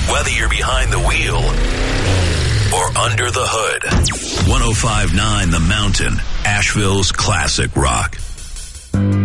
Whether you're behind the wheel or under the hood. 105.9 The Mountain, Asheville's classic rock.